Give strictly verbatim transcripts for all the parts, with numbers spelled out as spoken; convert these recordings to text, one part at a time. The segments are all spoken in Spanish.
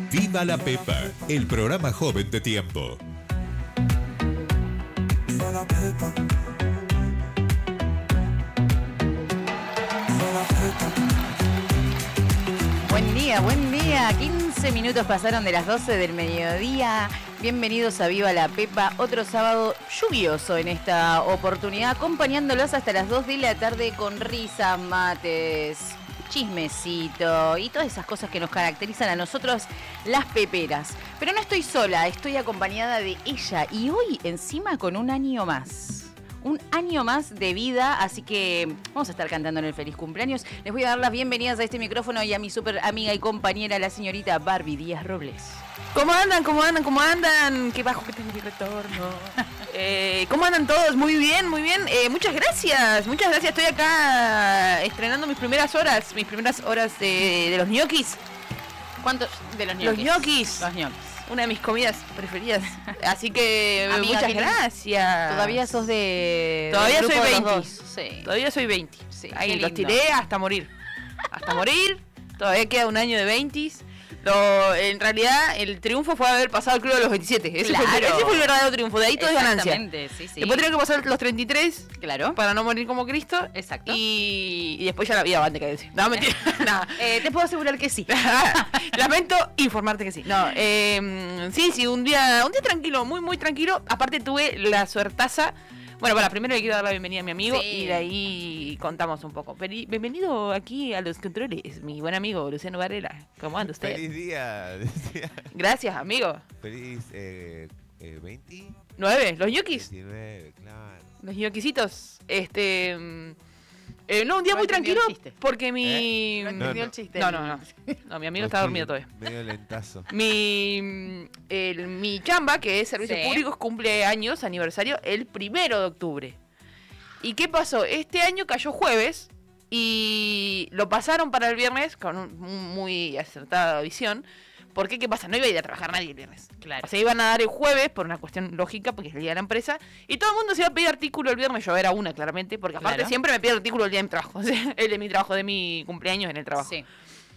Viva la Pepa, el programa joven de Tiempo. Viva la Pepa. Viva la Pepa. Buen día, buen día. quince minutos pasaron de las doce del mediodía. Bienvenidos a Viva la Pepa, otro sábado lluvioso en esta oportunidad, acompañándolos hasta las dos de la tarde con risas, mates, chismecito y todas esas cosas que nos caracterizan a nosotros, las peperas. Pero no estoy sola, estoy acompañada de ella y hoy encima con un año más. Un año más de vida, así que vamos a estar cantando en el feliz cumpleaños. Les voy a dar las bienvenidas a este micrófono y a mi súper amiga y compañera, la señorita Barbie Díaz Robles. ¿Cómo andan? ¿Cómo andan? ¿Cómo andan? Qué bajo que tengo mi retorno. eh, ¿Cómo andan todos? Muy bien, muy bien. Eh, muchas gracias, muchas gracias. Estoy acá estrenando mis primeras horas, mis primeras horas de, de los ñoquis. ¿Cuántos de los ñoquis? Los ñoquis. Los ñoquis. Una de mis comidas preferidas. Así que Amiga, muchas ¿tienes? gracias. Todavía sos de... Todavía del soy grupo de los veinte. dos. Sí. Todavía soy veinte. Sí, Ahí qué los lindo. tiré hasta morir. Hasta morir. Todavía queda un año de veinte. Lo, en realidad, el triunfo fue haber pasado el club de los veintisiete. Ese, Claro. fue, el, ese fue el verdadero triunfo. De ahí todo es ganancia. Exactamente, sí, sí. Después tenía que pasar los treinta y tres Claro. para no morir como Cristo. Exacto. Y, y después ya la vida va a decadencia. No, mentira. Nada. Eh, te puedo asegurar que sí. Lamento informarte que sí. No, eh, sí, sí, un día, un día tranquilo, muy, muy tranquilo. Aparte tuve la suertaza. Bueno, para primero le quiero dar la bienvenida a mi amigo Sí. y de ahí contamos un poco. Pero bienvenido aquí a los controles, mi buen amigo Luciano Varela. ¿Cómo anda usted? Feliz día. decía. Gracias, amigo. Feliz eh, eh, veinte. Nueve, los ñoquis. diecinueve, claro. Los ñoquisitos. Este. mm, eh, no, un día No muy entendió tranquilo el chiste. porque mi. No No, entendió no. el chiste. No, no, no. No, mi amigo está dormido todavía. Medio lentazo. Mi, mm, el, mi chamba, que es servicios Sí. públicos, cumple años, aniversario, el primero de octubre. ¿Y qué pasó? Este año cayó jueves y lo pasaron para el viernes con un, un muy acertada visión. ¿Por qué? ¿Qué pasa? No iba a ir a trabajar nadie el viernes. Claro. O sea, iban a dar el jueves por una cuestión lógica, porque es el día de la empresa. Y todo el mundo se iba a pedir artículo el viernes. Yo era una, claramente, porque aparte Claro. siempre me piden artículo el día de mi trabajo. O sea, el de mi trabajo, de mi cumpleaños en el trabajo. Sí.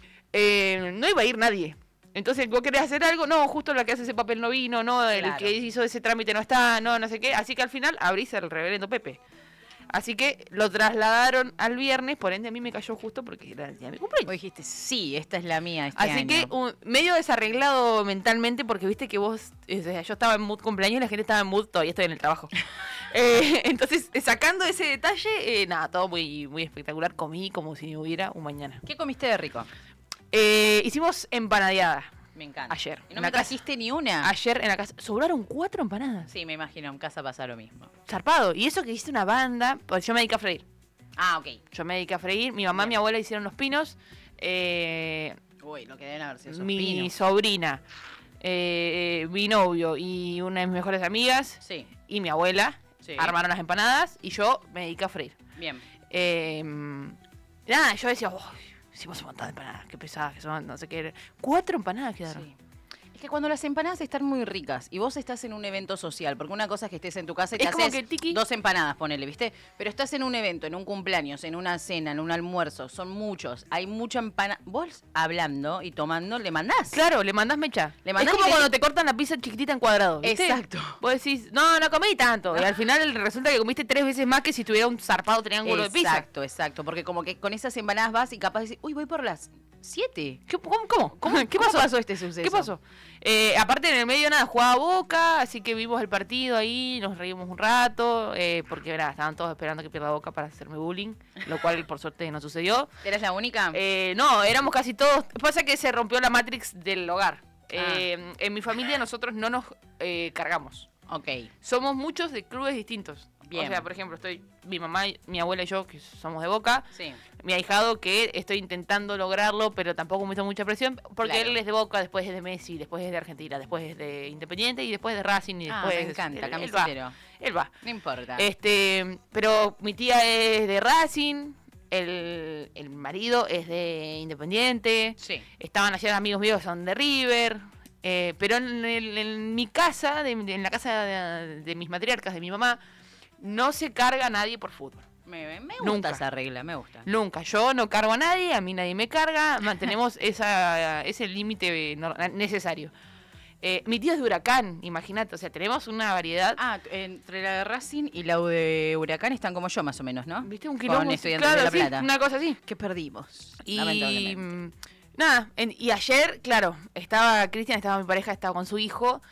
Eh, no iba a ir nadie. Entonces, ¿vos querés hacer algo? No, justo la que hace ese papel no vino, no, el Claro. que hizo ese trámite no está, no, no sé qué. Así que al final abrís el reverendo Pepe. Así que lo trasladaron al viernes, por ende a mí me cayó justo porque era el día de mi cumpleaños. Vos dijiste, sí, esta es la mía este Así año. que un, medio desarreglado mentalmente porque viste que vos, o sea, yo estaba en mood cumpleaños y la gente estaba en mood, todavía estoy en el trabajo. eh, entonces, eh, sacando ese detalle, eh, nada, todo muy, muy espectacular. Comí como si hubiera un mañana. ¿Qué comiste de rico? Eh, hicimos empanadeada. Me encanta. Ayer. ¿Y no En me la casa. trajiste ni una? Ayer en la casa. Sobraron cuatro empanadas. Sí, me imagino, en casa pasa lo mismo. Zarpado. Y eso que hice una banda, porque yo me dediqué a freír. Ah, ok. Yo me dediqué a freír. Mi mamá y Bien. mi abuela hicieron los pinos. Eh, Uy, lo que deben haber sido esos mi pinos. sobrina, eh, mi novio y una de mis mejores amigas Sí, y mi abuela sí. armaron las empanadas y yo me dediqué a freír. Bien. Eh, nada, yo decía, "Uy, hicimos un montón de empanadas, qué pesadas que son, no sé qué. Cuatro empanadas quedaron. Sí. Es que cuando las empanadas están muy ricas y vos estás en un evento social, porque una cosa es que estés en tu casa y te Es como haces que tiki. dos empanadas, ponele, ¿viste? Pero estás en un evento, en un cumpleaños, en una cena, en un almuerzo, son muchos, hay mucha empanada. Vos hablando y tomando, le mandás. Claro, le mandás mecha. Le mandás es como y le- cuando te cortan la pizza chiquitita en cuadrado, ¿viste? Exacto. Vos decís, no, no comí tanto. Y al final resulta que comiste tres veces más que si tuviera un zarpado triángulo de pizza. Exacto, exacto, porque como que con esas empanadas vas y capaz decís, uy, voy por las siete. ¿Qué, ¿Cómo? ¿Cómo? ¿Cómo, ¿Qué cómo pasó? pasó este suceso? ¿Qué pasó? Eh, aparte en el medio nada, jugaba Boca, así que vimos el partido ahí, nos reímos un rato, eh, porque nada, estaban todos esperando que pierda Boca para hacerme bullying, lo cual por suerte no sucedió. ¿Eres la única? Eh, no, éramos casi todos. Pasa que se rompió la Matrix del hogar. Ah. Eh, en mi familia nosotros no nos eh, cargamos. Ok. Somos muchos de clubes distintos. Bien. O sea, por ejemplo, estoy mi mamá, y- mi abuela y yo, que somos de Boca. Sí. Mi ahijado, que estoy intentando lograrlo, pero tampoco me hizo mucha presión, porque Claro. él es de Boca, después es de Messi, después es de Argentina, después es de Independiente y después de Racing y Ah, después me es- encanta, él- él va, camisetero. él va. No importa. Este, pero mi tía es de Racing, el, el marido es de Independiente. Sí. Estaban ayer amigos míos que son de River. Eh, pero en, el- en mi casa, de- de- en la casa de, de mis matriarcas, de mi mamá, no se carga nadie por fútbol. Me, me gusta Nunca. esa regla, me gusta. Nunca. Yo no cargo a nadie, a mí nadie me carga. Mantenemos esa, ese límite no- necesario. Eh, mi tío es de Huracán, imagínate. O sea, tenemos una variedad. Ah, entre la de Racing y la de Huracán están como yo más o menos, ¿no? ¿Viste? Un Con quilombo. Estudiantes Claro, de La sí, Plata. una cosa así. Que perdimos, Y lamentablemente. mm, nada, en- y ayer, claro, estaba Cristian, estaba mi pareja, estaba con su hijo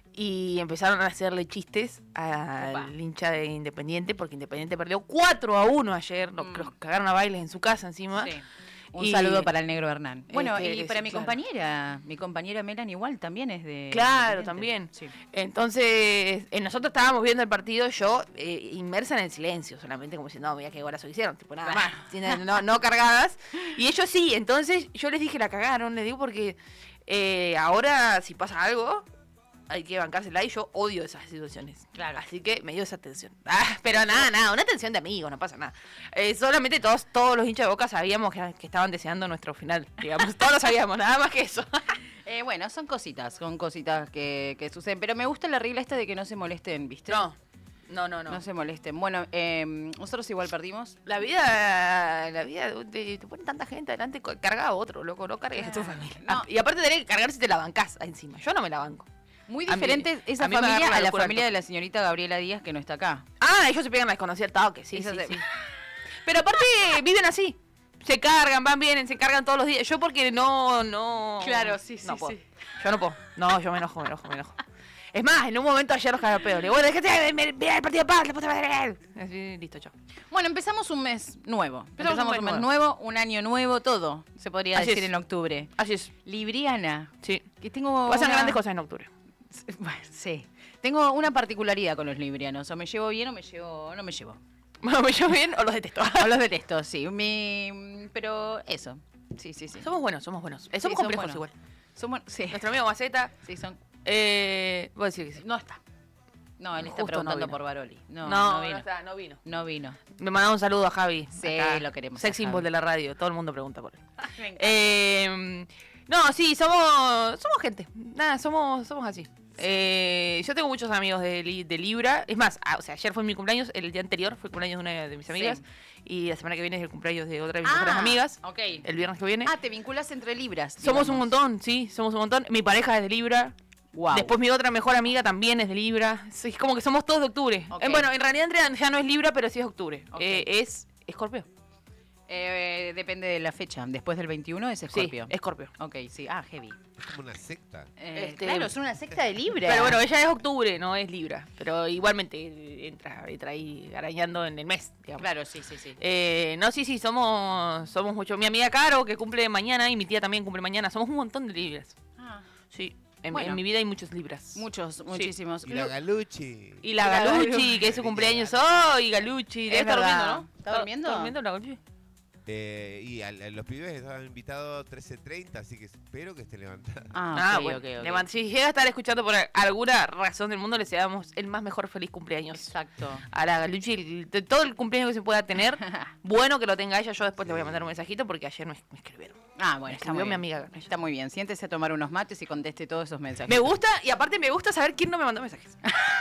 y empezaron a hacerle chistes Opa. al hincha de Independiente porque Independiente perdió cuatro a uno ayer, los, Mm. los cagaron a bailes en su casa encima. Sí. Un Y- saludo para el negro Hernán. Bueno, Este, y sí, para mi claro. compañera, mi compañera Melan igual también es de... Claro, Independiente. también. Sí. Entonces, eh, nosotros estábamos viendo el partido, yo eh, inmersa en el silencio, solamente como diciendo, no, mira qué golazo hicieron, tipo nada más, sin- no, no cargadas. Y ellos sí, entonces yo les dije, la cagaron, les digo porque eh, ahora si pasa algo, hay que bancársela y yo odio esas situaciones. Claro. Así que me dio esa tensión. Ah, pero nada, nada, una tensión de amigos, no pasa nada. Eh, solamente todos, todos los hinchas de Boca sabíamos que, que estaban deseando nuestro final, digamos, todos lo sabíamos, nada más que eso. Eh, bueno, son cositas, son cositas que, que suceden. Pero me gusta la regla esta de que no se molesten, ¿viste? No, no, no, No, no. se molesten. Bueno, eh, nosotros igual perdimos. La vida, la vida, te, te ponen tanta gente adelante, co- carga a otro, loco, no cargues a tu familia. No. Ah, y aparte tenés que cargar si te la bancás encima. Yo no me la banco. Muy A mí- diferente esa a mí me familia agarra la a la locura familia al de la señorita Gabriela Díaz que no está acá. Ah, ellos se pegan a desconocido al toque, sí, Eso sí, se- sí. Pero aparte viven así. Se cargan, van, vienen, se cargan todos los días. Yo porque no, no... Claro, sí, sí, no puedo. sí. Yo no puedo. No, yo me enojo, me enojo, me enojo. Es más, en un momento ayer los cagué a pedo. Le digo, bueno, déjate de ver el partido de paz, la puta madre. Así, listo, chao. Bueno, empezamos un mes nuevo. Empezamos, un mes un mes nuevo. nuevo, un año nuevo, todo, se podría Así decir es. en octubre. Así es, Libriana, sí. que tengo Pasan una- grandes cosas en octubre. Bueno, sí. Tengo una particularidad con los librianos. O me llevo bien o me llevo... No me llevo. ¿Me llevo bien o los detesto? O los detesto, sí. Mi... Pero eso. Sí, sí, sí. Somos buenos, somos buenos. Eh, Sí, somos son complejos buenos. igual. Son buenos- Sí. Nuestro amigo Maceta, Sí, son... eh, voy a decir que sí. No está. No, él está Justo no preguntando vino. por Baroli. No, No, no, no, vino. está, no vino. No vino. Me mandaba un saludo a Javi. Sí, lo queremos Sex a symbol Javi. de la radio, todo el mundo pregunta por él. Me encanta. Eh, no, sí, somos somos gente. Nada, somos somos así. Eh, yo tengo muchos amigos de, Li- de Libra. Es más, ah, o sea, ayer fue mi cumpleaños, el día anterior fue el cumpleaños de una de mis amigas. Sí. Y la semana que viene es el cumpleaños de otra de mis mejores amigas. Ok. El viernes que viene. Ah, te vinculas entre libras. Somos un digamos. montón, sí, somos un montón. Mi pareja es de Libra. Wow. Después mi otra mejor amiga también es de Libra. Sí, es como que somos todos de octubre. Ok. Eh, bueno, en realidad Andrea ya no es Libra, pero sí es octubre. Ok. Eh, es Escorpio. Eh, depende de la fecha. Después del veintiuno es Escorpio. Sí, Escorpio. Ok, sí. Ah, heavy. Es como una secta. Eh, Este- Claro, es una secta de Libra. Pero bueno, ella es octubre, no es Libra. Pero igualmente eh, entra, entra ahí arañando en el mes, digamos. Claro, sí, sí, sí. Eh, no, sí, sí, somos somos mucho. Mi amiga Caro, que cumple mañana, y mi tía también cumple mañana. Somos un montón de Libras. Ah, Sí, en, Bueno. en mi vida hay muchos Libras. muchos, muchísimos. Y la Lo- Galuchi. Y la Y la Galuchi, Galuchi. que es su cumpleaños hoy, Galuchi. Debe Es estar verdad. durmiendo, ¿no? ¿Está durmiendo? ¿Está durmiendo la Galuchi? Eh, y a, a los pibes estaban invitados trece treinta, así que espero que esté levantada. Ah, Ah, ok, bueno. ok, ok. Le mand- Si llega a estar escuchando por alguna razón del mundo, le deseamos el más mejor feliz cumpleaños. Exacto. A la Galuchi, el- de todo el cumpleaños que se pueda tener, bueno que lo tenga ella. Yo después le voy a mandar un mensajito porque ayer me, me escribieron. Ah, bueno, Me está escribió muy mi bien. amiga. Está muy bien. Siéntese a tomar unos mates y conteste todos esos mensajes. Me gusta y aparte me gusta saber quién no me mandó mensajes.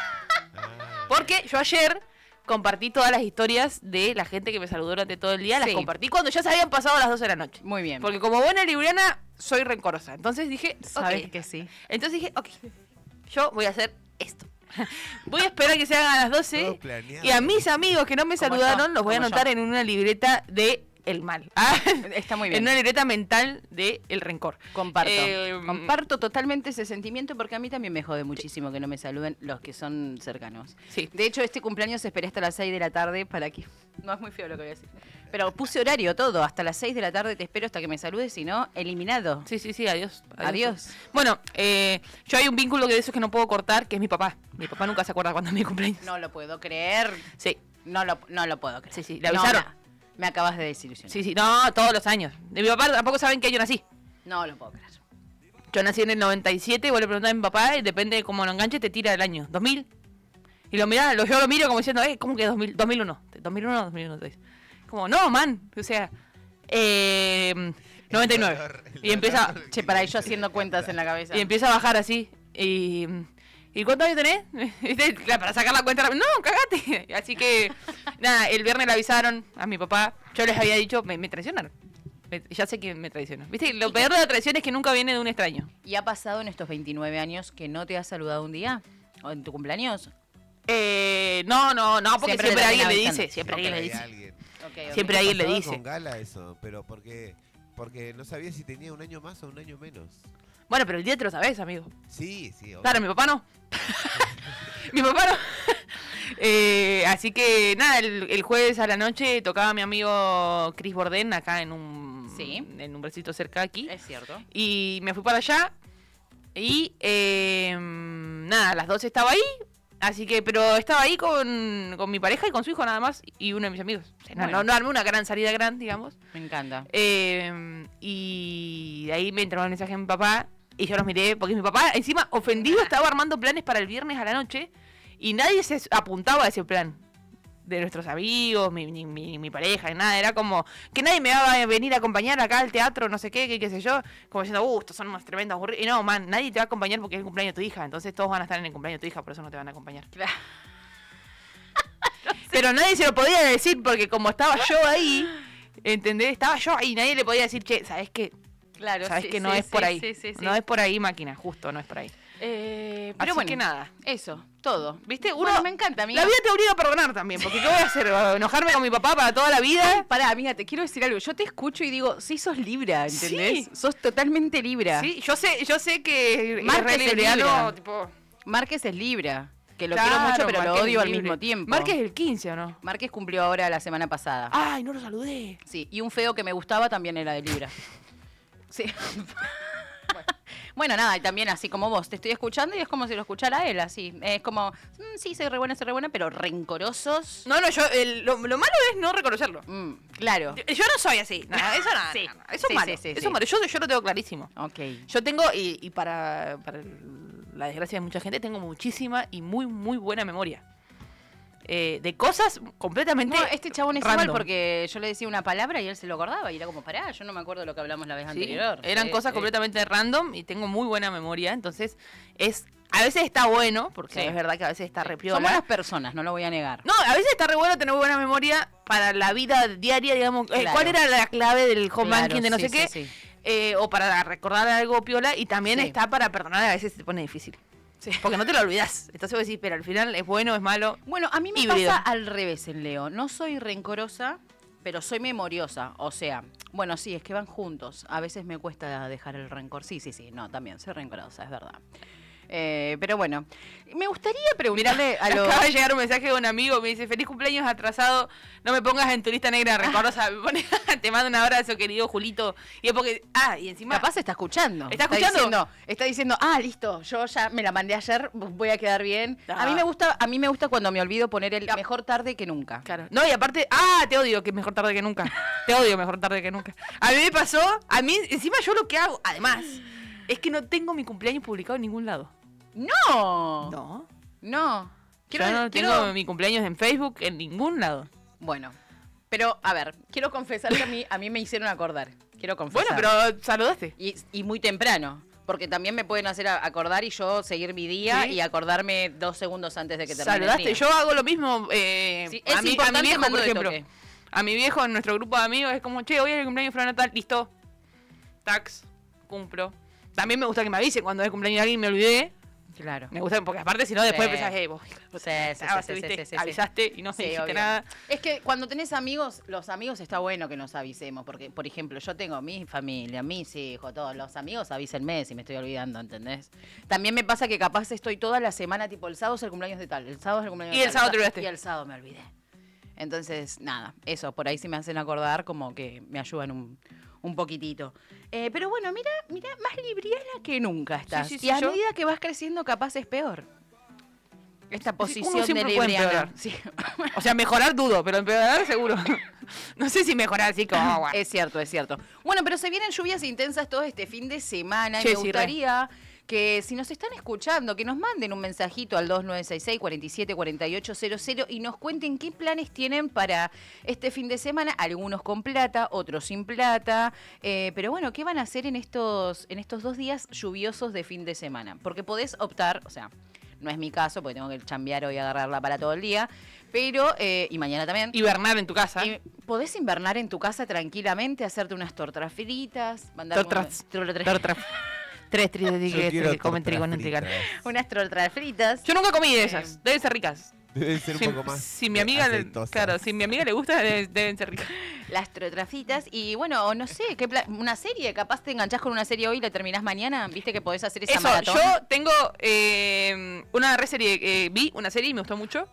Ah, Porque yo ayer compartí todas las historias de la gente que me saludó durante todo el día. Las Sí. compartí cuando ya se habían pasado las doce de la noche. Muy bien. Porque como buena libriana, soy rencorosa. Entonces dije, Sabes ok. que sí. Entonces dije, ok, yo voy a hacer esto. Voy a esperar que se hagan a las doce. todo planeado. Y a mis amigos que no me Como saludaron yo, los voy a como anotar yo. en una libreta de el mal. Ah, Está muy en bien. una libreta mental de el rencor. Comparto. Eh, Comparto totalmente ese sentimiento porque a mí también me jode muchísimo que no me saluden los que son cercanos. Sí. De hecho, este cumpleaños esperé hasta las seis de la tarde para que... No es muy feo lo que voy a decir. Pero puse horario todo. Hasta las seis de la tarde te espero hasta que me saludes, si no, eliminado. Sí, sí, sí, adiós. Adiós. Bueno, eh, yo hay un vínculo que de esos que no puedo cortar, que es mi papá. Mi papá nunca se acuerda cuando es mi cumpleaños. No lo puedo creer. Sí, No lo, no lo puedo creer. sí, sí, le No, avisaron. me- me acabas de desilusionar. Sí, sí, no, todos los años. De mi papá tampoco saben que yo nací. No lo puedo creer. Yo nací en el noventa y siete, vos le preguntás a mi papá y depende de cómo lo enganche, te tira el año. ¿dos mil? Y lo mirá, lo, yo lo miro como diciendo, eh, ¿cómo que dos mil? dos mil uno. dos mil uno, dos mil uno. Como, no, man. O sea, eh, noventa y nueve. dolor, el Y empieza, dolor. Che, para yo haciendo cuentas en la cabeza. y empieza a bajar así. Y, ¿y cuántos años tenés? ¿Viste? Claro, para sacar la cuenta, no, cagate. Así que, nada, el viernes le avisaron a mi papá. Yo les había dicho, me, me traicionaron. Me- ya sé que me traicionó. ¿Viste? Lo peor de la traición es que nunca viene de un extraño. ¿Y ha pasado en estos veintinueve años que no te ha saludado un día? ¿O en tu cumpleaños? Eh, no, no, no, porque Siempre siempre, le alguien le termina dice. avisando. Siempre alguien le dice. Alguien. Ok, ok. Siempre alguien le Pasaba dice. con Gala eso, pero porque, porque no sabía si tenía un año más o un año menos. Bueno, pero el día te lo sabes, amigo. Sí, sí, obvio. Claro, mi papá no. Mi papá no. Eh, así que nada, el, el jueves a la noche tocaba mi amigo Chris Borden acá en un Sí. en un barcito cerca de aquí. Es cierto. Y me fui para allá y eh, nada, a las doce estaba ahí. Así que, pero estaba ahí con, con mi pareja y con su hijo nada más y uno de mis amigos. O sea, no, Bueno. no, no armé una gran salida gran, digamos. Me encanta. Eh, y de ahí me entró el mensaje de mi papá y yo los miré, porque mi papá encima ofendido estaba armando planes para el viernes a la noche y nadie se apuntaba a ese plan. De nuestros amigos, mi, mi, mi, mi pareja, ni nada. Era como que nadie me va a venir a acompañar acá al teatro, no sé qué, qué, qué sé yo. Como diciendo, uh, estos son unos tremendos aburridos. Y no, man, nadie te va a acompañar porque es el cumpleaños de tu hija. Entonces todos van a estar en el cumpleaños de tu hija, por eso no te van a acompañar. Claro. Pero nadie se lo podía decir porque como estaba yo ahí, ¿entendés? Estaba yo ahí, nadie le podía decir, che, ¿sabes qué? Claro, Sabes sí, que no sí, es por sí, ahí. sí, sí, sí. No es por ahí, máquina, justo, no es por ahí. Eh, Así pero bueno, que nada. Eso, todo. ¿Viste? Uno, Bueno, me encanta, amiga. La vida te obliga a perdonar también, porque ¿qué voy a hacer? ¿Enojarme con mi papá para toda la vida? Pará, amiga, te quiero decir algo. Yo te escucho y digo, sí, sos Libra, ¿entendés? Sí. Sos totalmente Libra. Sí, yo sé, yo sé que Márquez es re es libriano, Libra. tipo... Márquez es Libra, que lo Claro, quiero mucho, pero lo Márquez odio es al libre. mismo tiempo. Márquez es el quince, ¿o no? Márquez cumplió ahora la semana pasada. Ay, no lo saludé. Sí, y un feo que me gustaba también era de Libra. Sí. Bueno, nada, y también así como vos, te estoy escuchando y es como si lo escuchara él, así. Es como, mm, sí, soy re buena, soy re buena, pero rencorosos. No, no, yo, el- lo, lo malo es no reconocerlo. Mm, claro. Yo, yo no soy así. No, eso no, Sí. no, no, eso Sí, es malo. sí, sí, eso sí. es malo. Yo, yo lo tengo clarísimo. Ok. Yo tengo, y, y para, para el- la desgracia de mucha gente, tengo muchísima y muy, muy buena memoria. Eh, de cosas completamente No, este chabón es igual random. porque yo le decía una palabra y él se lo acordaba y era como, pará, yo no me acuerdo de lo que hablamos la vez Sí, anterior. eran Sí, cosas sí. completamente random y tengo muy buena memoria, entonces es a veces está bueno, porque Sí. es verdad que a veces está re piola. Son buenas personas, no lo voy a negar. No, a veces está re bueno tener buena memoria para la vida diaria, digamos. Eh, Claro. ¿Cuál era la clave del home Claro, banking de no sí, sé qué? sí, sí. Eh, o para recordar algo piola y también Sí. está para perdonar, a veces se te pone difícil. Porque no te lo olvidas. Entonces vos decís, pero al final es bueno, es malo. Bueno, a mí me Híbrido. pasa al revés en Leo. No soy rencorosa, pero soy memoriosa. O sea, bueno, sí, es que van juntos. A veces me cuesta dejar el rencor. Sí, sí, sí. No, también soy rencorosa, es verdad. Eh, pero bueno, me gustaría preguntarle a los... Acaba de llegar un mensaje de un amigo, me dice, feliz cumpleaños atrasado, no me pongas en tu lista negra rencorosa, me pone, te mando un abrazo, querido Julito. Y es porque, ah, y encima... Capaz está escuchando. ¿Está escuchando? Diciendo, está diciendo, ah, listo, yo ya me la mandé ayer, voy a quedar bien. Ah. A mí me gusta, a mí me gusta cuando me olvido poner el Ya. mejor tarde que nunca. Claro. No, y aparte, ah, te odio, que es mejor tarde que nunca. Te odio, mejor tarde que nunca. A mí me pasó, a mí, encima yo lo que hago, además, es que no tengo mi cumpleaños publicado en ningún lado. No. No. No. Quiero, Yo no quiero- tengo mi cumpleaños en Facebook en ningún lado. Bueno, pero a ver, quiero confesar que a mí, a mí me hicieron acordar. Quiero confesar. Bueno, pero saludaste. Y, y muy temprano. Porque también me pueden hacer a- acordar y yo seguir mi día Sí. y acordarme dos segundos antes de que termine el Saludaste. día. Yo hago lo mismo eh, Sí, es a, mi, a mi importante viejo, mando por de ejemplo. toque. A mi viejo, en nuestro grupo de amigos, es como, che, hoy es el cumpleaños de Flor Natal, listo. Tax, cumplo. También me gusta que me avisen cuando es el cumpleaños de alguien y me olvidé. Claro. Me gusta, porque aparte si no, después Sí. pensás, hey, vos, Sí, sí, ah, sí, sí, viste, sí, sí, sí. avisaste y no Sí, dijiste obvio. nada. Es que cuando tenés amigos, los amigos está bueno que nos avisemos. Porque, por ejemplo, yo tengo mi familia, mis hijos, todos los amigos, avísenme si me estoy olvidando, ¿entendés? También me pasa que capaz estoy toda la semana, tipo el sábado es el cumpleaños de tal, el sábado es el cumpleaños Y de el tal. sábado te olvidaste. Y el sábado me olvidé. Entonces, nada, eso, por ahí sí me hacen acordar, como que me ayudan un, un poquitito. Eh, pero bueno, mira, mira, más libriana que nunca estás. Sí, sí, sí, y a yo- medida que vas creciendo, capaz es peor. Esta uno posición de siempre puede libriana. empeorar. Sí. O sea, mejorar dudo, pero empeorar seguro. No sé si mejorar así como agua. Es cierto, es cierto. Bueno, pero se vienen lluvias intensas todo este fin de semana. Che, y me sí, re. gustaría que si nos están escuchando, que nos manden un mensajito al dos nueve seis seis, cuatro siete cuatro ocho cero cero y nos cuenten qué planes tienen para este fin de semana. Algunos con plata, otros sin plata. Eh, pero bueno, ¿qué van a hacer en estos, en estos dos días lluviosos de fin de semana? Porque podés optar, o sea, No es mi caso, porque tengo que chambear hoy y agarrarla para todo el día. Pero, eh, y mañana también. Hibernar en tu casa. Y podés invernar en tu casa tranquilamente, hacerte unas tortas fritas, mandar Tortas. un- tortas- Tortas. Tres tristes Yo que quiero que comen tortas trigo, no trigal. fritas. unas tortas fritas. Yo nunca comí de Eh, esas. Deben ser ricas. Deben ser un Si, poco más si mi amiga le, aceitosas. claro, si mi amiga le gusta, deben, deben ser ricas. Las trotrafitas y bueno, no sé, ¿qué pla- una serie, capaz te enganchás con una serie hoy y la terminás mañana, viste que podés hacer esa Eso, maratón. yo tengo eh, una re serie, eh, vi una serie y me gustó mucho.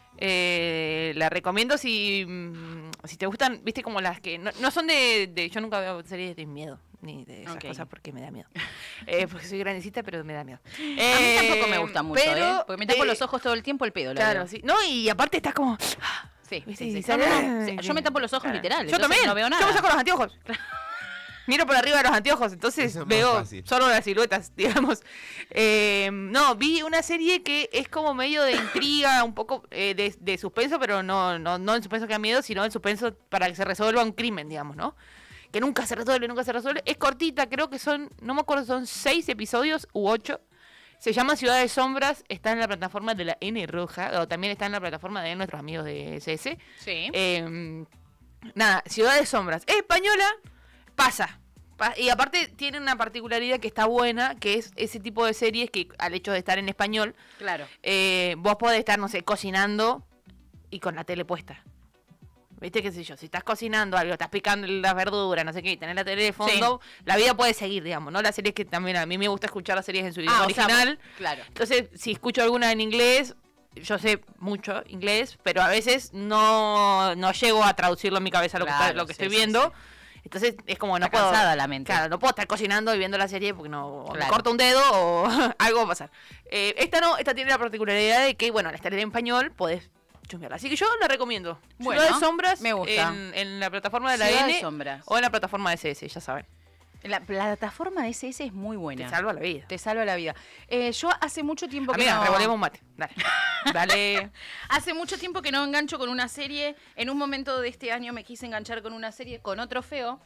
Eh, la recomiendo si, mm, si te gustan, viste como las que no, no son de, de- yo nunca veo series de miedo ni de esas Ok. cosas porque me da miedo. Eh, porque soy grandecita, pero me da miedo. A mí Eh, tampoco me gusta mucho, pero, ¿eh? Porque me tapo eh, los ojos todo el tiempo el pedo, la Claro, verdad. sí. No, y aparte estás como Sí, ¿viste? sí, Y sí. sale- No, no, sí, yo me tapo los ojos Claro. literal. Yo entonces también. no veo nada. Yo me saco los anteojos. Miro por arriba de los anteojos, entonces Eso es más veo fácil. solo las siluetas, digamos. Eh, no, vi una serie que es como medio de intriga, un poco eh, de, de suspenso, pero no, no, no el suspenso que da miedo, sino el suspenso para que se resuelva un crimen, digamos, ¿no? Que nunca se resuelve, nunca se resuelve. Es cortita, creo que son, no me acuerdo, son seis episodios u ocho. Se llama Ciudad de Sombras, está en la plataforma de la N Roja, o también está en la plataforma de nuestros amigos de S S. Sí. Eh, nada, Ciudad de Sombras. Es española, pasa. Pa- y aparte tiene una particularidad que está buena, que es ese tipo de series que al hecho de estar en español, Claro. eh, vos podés estar, no sé, cocinando y con la tele puesta. ¿Viste qué sé yo? Si estás cocinando algo, estás picando las verduras, no sé qué, y tenés la tele de fondo, la vida puede seguir, digamos, ¿no? Las series que también a mí me gusta escuchar las series en su idioma Ah, o sea, original. claro. Entonces, si escucho alguna en inglés, yo sé mucho inglés, pero a veces no, no llego a traducirlo en mi cabeza lo que, Claro, está- lo que sí, estoy sí, viendo. sí. Entonces, es como no Está puedo. cansada la mente. Claro, no puedo estar cocinando y viendo la serie porque no. o me Claro. corto un dedo o algo va a pasar. Eh, esta no, esta tiene la particularidad de que, bueno, al estar en español podés chusmearla. Así que yo la recomiendo. Bueno, Ciudad de Sombras me gusta. En, en la plataforma de la Ciudad de N Sombras. o en la plataforma de S S, ya saben. La plataforma de S S es muy buena. Te salva la vida. Te salva la vida. Eh, yo hace mucho tiempo que Amiga, no... revolvemos un mate. Dale. Dale. Hace mucho tiempo que no engancho con una serie. En un momento de este año me quise enganchar con una serie con otro feo,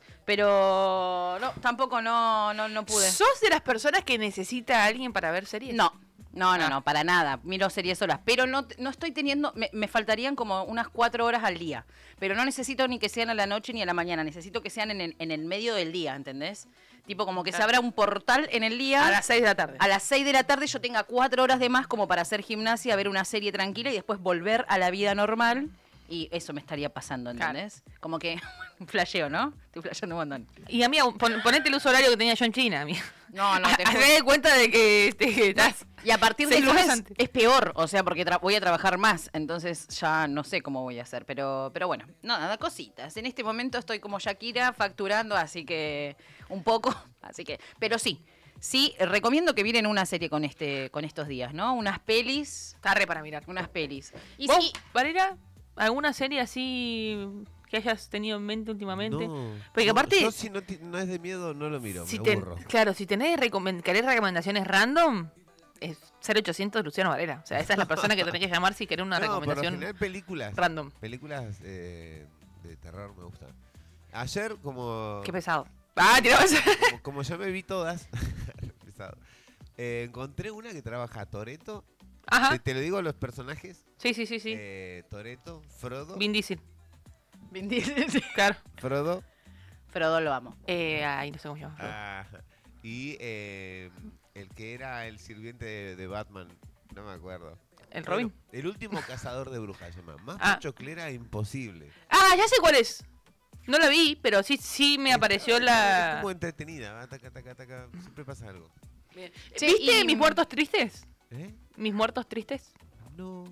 pero no, tampoco no, no, no pude. ¿Sos de las personas que necesita a alguien para ver series? No, no, no, Ah. no, para nada. Miro series solas, pero no, no estoy teniendo, me, me faltarían como unas cuatro horas al día. Pero no necesito ni que sean a la noche ni a la mañana, necesito que sean en el, en el medio del día, ¿entendés? Tipo como que se Claro. abra un portal en el día. A las seis de la tarde. A las seis de la tarde yo tenga cuatro horas de más como para hacer gimnasia, ver una serie tranquila y después volver a la vida normal. Y eso me estaría pasando, ¿entendés? Como que flasheo, ¿no? Estoy flasheando un montón. Y amiga, pon- ponete el uso horario que tenía yo en China, amiga. No, no, te juro. Hacé de cuenta de que, este, que estás... Y a partir de seis lunes lunes antes. es peor, o sea, porque tra- voy a trabajar más, entonces ya no sé cómo voy a hacer, pero pero bueno, no, nada, cositas. En este momento estoy como Shakira facturando, así que un poco, así que, pero sí, sí, recomiendo que miren una serie con este con estos días, ¿no? Unas pelis, Está re para mirar. unas pelis. Y ¿Vos, sí, Valera, alguna serie así que hayas tenido en mente últimamente? No, Porque no, aparte- yo si no, ti- no es de miedo, no lo miro, Si me ten- aburro. claro, si tenés recomen- querés recomendaciones random, es cero ochocientos Luciano Valera. O sea, esa es la persona que tenés que llamar si querés una No, por lo recomendación general películas. random. Películas eh, de terror me gustan. Ayer, como, Qué pesado. Ah, tirabas. como, como ya me vi todas, pesado, eh, encontré una que trabaja Toretto. Ajá. Te, te lo digo a los personajes. Sí, sí, sí, sí. Eh, Toretto, Frodo. Vin Diesel. Vin Diesel, sí. Claro. Frodo. Frodo lo amo. Eh, ay, no sé cómo se llama. ah, y eh, el que era el sirviente de, de Batman. No me acuerdo. ¿El Robin? Bueno, el último cazador de brujas se llama. Más Ah. choclera imposible. Ah, ya sé cuál es. No la vi, pero sí, sí me apareció Es la... como entretenida. va, taca, taca, taca, siempre pasa algo. Che, ¿Viste y- Mis Muertos Tristes? ¿Eh? Mis Muertos Tristes. No.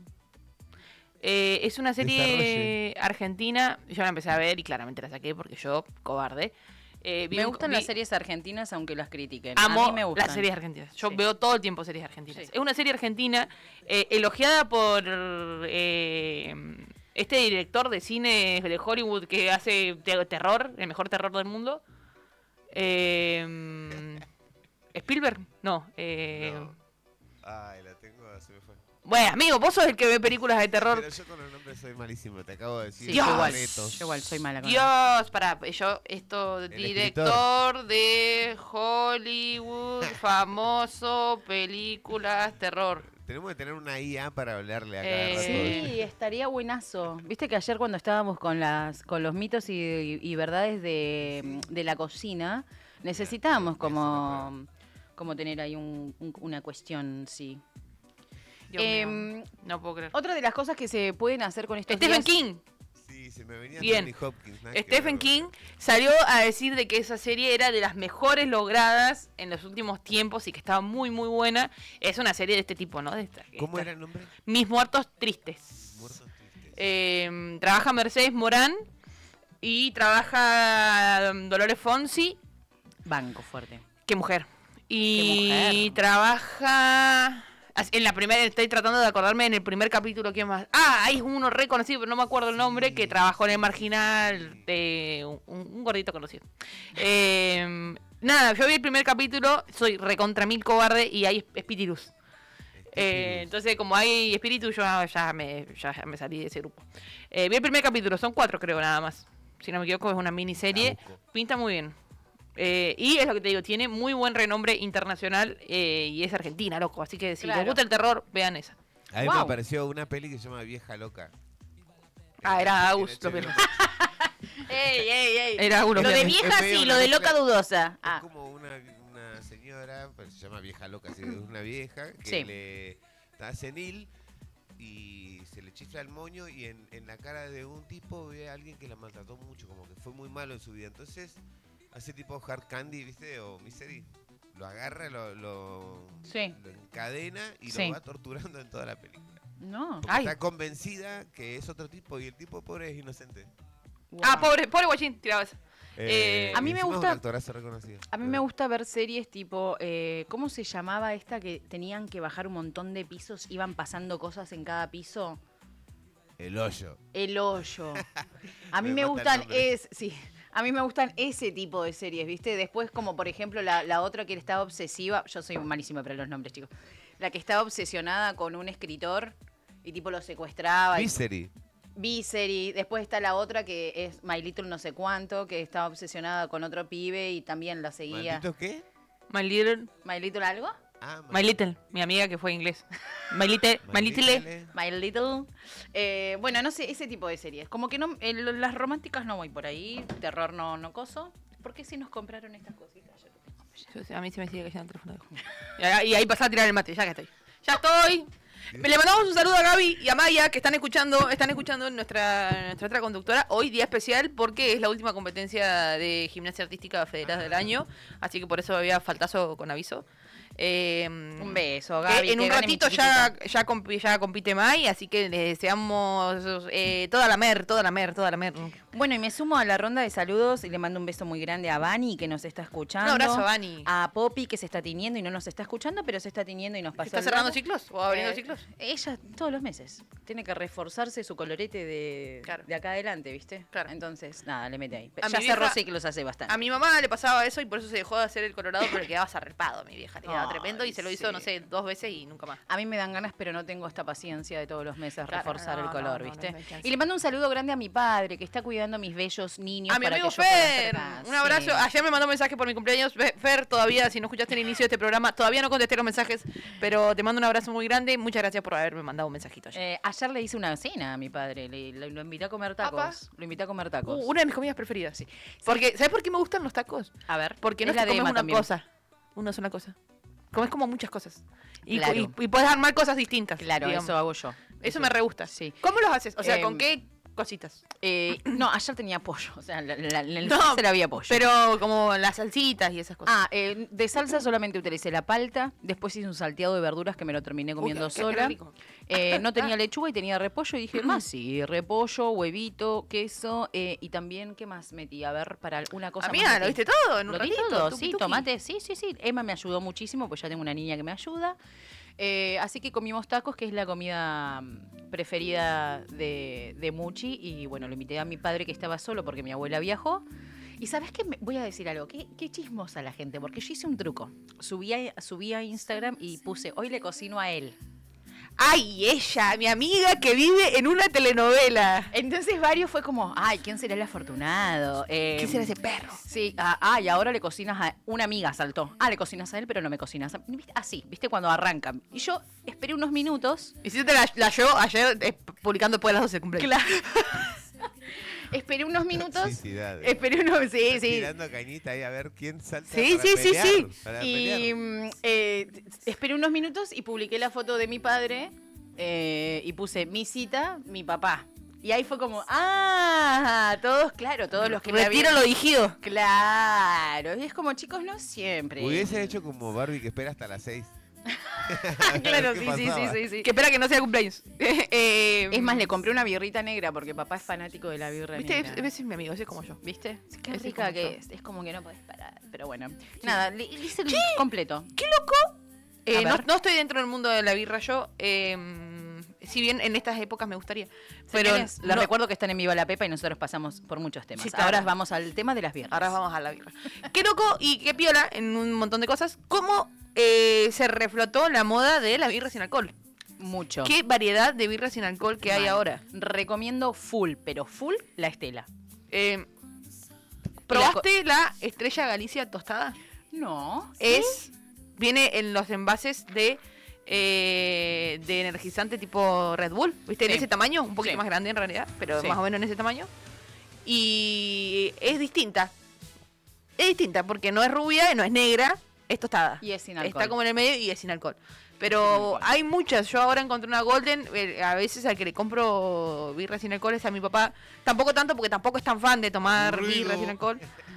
Eh, es una serie Desarrolle. argentina. Yo la empecé a ver y claramente la saqué porque yo, cobarde. Eh, vi Me un- gustan vi- las series argentinas aunque las critiquen. Amo a mí me gustan. las series argentinas. Yo Sí. veo todo el tiempo series argentinas. Sí. Es una serie argentina eh, elogiada por eh, este director de cine de Hollywood que hace te- terror, el mejor terror del mundo. Eh, Spielberg, no. eh, No. Ay, la tengo, se me fue. Bueno, amigo, vos sos el que ve películas de terror. Pero yo con los nombres soy malísimo, te acabo de decir. Sí, Dios. yo igual, Toretto. yo igual soy mala con Dios, pará, yo, esto, director escritor. de Hollywood, famoso, películas, terror. tenemos que tener una I A para hablarle a cada Eh, rato. Sí, estaría buenazo. Viste que ayer cuando estábamos con las con los mitos y, y- y verdades de, de la cocina, necesitábamos Voy a hacer una como, como tener ahí un- un- una cuestión, sí. Dios mío, Em, no puedo creer. Otra de las cosas que se pueden hacer con estos Stephen días... King. Sí, se me venía Bien. Anthony Hopkins. nada que Stephen ver. King salió a decir de que esa serie era de las mejores logradas en los últimos tiempos y que estaba muy muy buena. Es una serie de este tipo, ¿no? De esta- ¿Cómo esta- era el nombre? Mis muertos tristes. Muertos Tristes. Eh, trabaja Mercedes Morán y trabaja um, Dolores Fonsi. Banco fuerte. Qué mujer. Y Qué mujer. trabaja... En la primera, estoy tratando de acordarme en el primer capítulo quién más. Ah, hay uno reconocido, pero no me acuerdo el nombre, Sí. que trabajó en el Marginal, de un, un gordito conocido. Eh, nada, yo vi el primer capítulo, soy recontra mil cobarde y hay espíritus. Eh, entonces, como hay espíritus, yo ya me, ya, ya me salí de ese grupo. Eh, vi el primer capítulo, son cuatro creo nada más. Si no me equivoco, es una miniserie. La busco. Pinta muy bien. Eh, y es lo que te digo, tiene muy buen renombre internacional eh, y es argentina, loco. Así que si Claro. les gusta el terror, vean esa. A mí Wow. me apareció una peli que se llama Vieja Loca. Ah, era En Agus H los B O. viernes. ¡Ey, ey, ey! Era Agus los Lo de viernes. vieja Es medio sí, una lo de mezcla- loca dudosa. Es Ah, como una, una señora, pues se llama Vieja Loca, así, es una vieja que Sí. le está senil y se le chifla el moño y en, en la cara de un tipo ve a alguien que la maltrató mucho, como que fue muy malo en su vida. Entonces hace tipo hard candy, ¿viste? O misery. Lo agarra, lo, lo, Sí. lo encadena y Sí. lo va torturando en toda la película. no. Porque Ay. está convencida que es otro tipo y el tipo pobre es inocente. Ah, Wow. pobre, pobre guachín, tiraba esa. Eh, A mí y me encima es gusta- un actorazo reconocido. A mí me gusta ver series tipo, eh, ¿cómo se llamaba esta que tenían que bajar un montón de pisos, iban pasando cosas en cada piso? El hoyo. El hoyo. A mí Me me, mata el gustan nombre. es, sí, a mí me gustan ese tipo de series, ¿viste? Después como por ejemplo la, la otra que estaba obsesiva, yo soy malísima para los nombres, chicos. La que estaba obsesionada con un escritor y tipo lo secuestraba. y- Misery. Visery. Después está la otra que es My Little no sé cuánto, que estaba obsesionada con otro pibe y también la seguía. ¿Maldito qué? My Little, ¿My Little algo? Ah, My Little, mi amiga que fue inglés. My Little, My Little. Little. My Little. Eh, bueno, no sé, ese tipo de series. Como que no, el- las románticas no voy por ahí, terror no, no coso. ¿Por qué si nos compraron estas cositas? Yo lo tengo ya. Yo sé, a mí se me sigue cayendo el teléfono de Juan. Y ahí- Y ahí pasaba a tirar el mate, ya que estoy. ¡Ya estoy! Me le mandamos un saludo a Gaby y a Maya que están escuchando, están escuchando nuestra, nuestra otra conductora. Hoy día especial porque es la última competencia de gimnasia artística federal del año. Así que por eso había faltazo con aviso. Eh, Un beso, que Gaby. en que un gane mi ratito ya, chiquitita. ya, compi- ya compite May, así que le deseamos eh, toda la mer, toda la mer, toda la mer. Un Bueno, y me sumo a la ronda de saludos y le mando un beso muy grande a Vani que nos está escuchando. abrazo, Vani. A Poppy que se está tiñendo y no nos está escuchando, pero se está tiñendo y nos pasó. ¿Está el cerrando dato. ciclos o abriendo Eh, ciclos? Ella todos los meses. Tiene que reforzarse su colorete de, Claro. de acá adelante, ¿viste? Claro. Entonces, nada, le mete ahí. A Ya mi cerró vieja- ciclos hace bastante. A mi mamá le pasaba eso y por eso se dejó de hacer el colorado, pero le quedaba zarpado, mi vieja. Le quedaba Ay, tremendo y se lo hizo, sí. no sé, dos veces y nunca más. A mí me dan ganas, pero no tengo esta paciencia de todos los meses Claro, reforzar no, el color, no, no, ¿viste? no hay chance. Y le mando un saludo grande a mi padre, que está cuidando a mis bellos niños. A mi para amigo que yo pueda Fer, hacer- un abrazo. Sí. Ayer me mandó un mensaje por mi cumpleaños. Fe- Fer, todavía, si no escuchaste el inicio de este programa, todavía no contesté los mensajes, pero te mando un abrazo muy grande. Muchas gracias por haberme mandado un mensajito ayer. Eh, ayer le hice una cena a mi padre, le, le- lo invité a comer tacos. Apa. Lo invité a comer tacos. Uh, una de mis comidas preferidas, sí. Porque, ¿sabes por qué me gustan los tacos? a ver, Porque no es es la que de comes Emma una también. cosa, una sola cosa. Comes como muchas cosas. Y, Claro. y, y puedes armar cosas distintas. Claro, digamos. eso hago yo. Eso me re gusta. Sí. ¿Cómo los haces? O sea, ¿con Em, qué cositas? Eh, no, ayer tenía pollo, o sea, la, la, en el No, freezer había pollo. Pero como las salsitas y esas cosas. Ah, eh, de salsa solamente utilicé la palta, después hice un salteado de verduras que me lo terminé comiendo Uy, qué- qué sola. rico. Eh, no tenía lechuga y tenía repollo y dije, más sí, repollo, huevito, queso eh, y también, ¿qué más metí? A ver, para una cosa Ah, más mira, metí. lo viste todo en un Lo di ratito. todo, tuki, sí, tuki. tomate, sí, sí, sí. Emma me ayudó muchísimo, pues ya tengo una niña que me ayuda. Eh, así que comimos tacos, que es la comida mm, preferida de, de Muchi. Y bueno, lo invité a mi padre que estaba solo porque mi abuela viajó. Y ¿sabes qué? Me- Voy a decir algo. Qué, qué chismosa la gente, porque yo hice un truco. Subí a, subí a Instagram y puse, hoy le cocino a él. Ay, ella, mi amiga que vive en una telenovela. Entonces varios fue como, ay, ¿quién será el afortunado? Eh, ¿Qué será ese perro? Sí, ah, ah, y ahora le cocinas a una amiga, saltó. Ah, le cocinas a él, pero no me cocinas a mí. ¿Viste? Así, ¿viste? Cuando arrancan. Y yo esperé unos minutos. Hiciste la, la yo ayer eh, publicando después de las doce de cumpleaños. Claro. Esperé unos minutos. Toxicidad, eh. Esperé unos, sí, Estás sí. tirando cañita ahí a ver quién salta Sí, para sí, sí, pelear, sí. para Y pelear. mm, eh, esperé unos minutos y publiqué la foto de mi padre eh, y puse mi cita, mi papá. Y ahí fue como, ah, todos, claro, todos los que me Retiro habían... lo digido. Claro, y es como, chicos, no siempre. Hubiese hecho como Barbie que espera hasta las seis. Claro, ¿Qué sí, sí, sí, pasaba? sí, sí. Que espera que no sea cumpleaños. eh, Es más, le compré una birrita negra porque papá es fanático de la birra ¿Viste? negra. Ese es mi amigo, ese es como yo. ¿Viste? Qué Ese es rica como que yo. es. Es como que no podés parar. Pero bueno. Nada, le, le hice el completo. ¡Qué loco! Eh, A no, ver. no estoy dentro del mundo de la birra yo. eh, si bien en estas épocas me gustaría. Pero Señores, les no- recuerdo que están en Viva la Pepa y nosotros pasamos por muchos temas. Sí, claro. Ahora vamos al tema de las birras. Ahora vamos a la birra. Qué loco y qué piola en un montón de cosas. ¿Cómo eh, se reflotó la moda de la birra sin alcohol? Mucho. ¿Qué variedad de birra sin alcohol que hay Mal. ahora? Recomiendo full, pero full la Estela. Eh, ¿Probaste la Estrella Galicia tostada? No. Es Viene en los envases de eh, de energizante tipo Red Bull, ¿viste? En Sí. ese tamaño, un poquito Sí. más grande en realidad, pero Sí. más o menos en ese tamaño. Y es distinta. Es distinta porque no es rubia, no es negra, es tostada. Y es sin alcohol. Está como en el medio y es sin alcohol. Pero Sin alcohol. hay muchas. Yo ahora encontré una Golden. eh, a veces al que le compro birra sin alcohol es a mi papá. Tampoco tanto porque tampoco es tan fan de tomar Aburrido. birra sin alcohol.